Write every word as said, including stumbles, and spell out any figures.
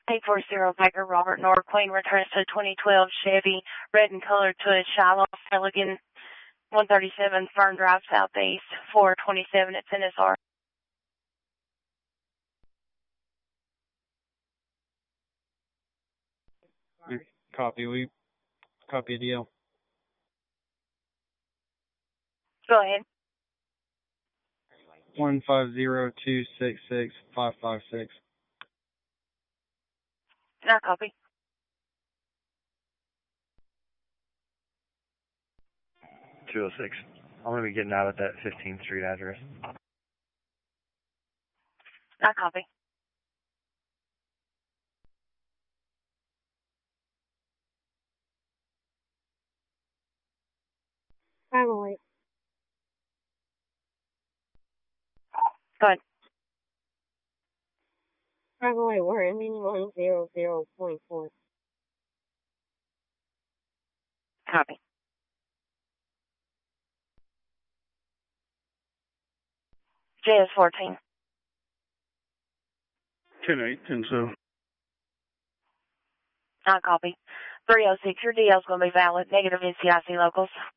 eight four zero Piker Robert North Queen returns to a twenty twelve Chevy, red in color, to a Shiloh Elegant, one thirty-seven Fern Drive Southeast, four twenty-seven. It's N S R. Copy. We copy a deal. Go ahead. One five zero two six six five five six. I copy. two oh six. I'm going to be getting out at that fifteenth Street address. I copy. Finally. Go ahead. Finally, we're ending one zero zero point four. Copy. J S fourteen. ten eight, ten so. I copy. three oh six, your D L's going to be valid. Negative N C I C locals.